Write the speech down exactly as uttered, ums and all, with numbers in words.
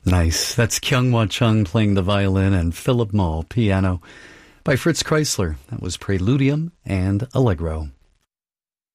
Nice. That's Kyung-Wha Chung playing the violin and Philip Moll piano by Fritz Kreisler. That was Preludium and Allegro.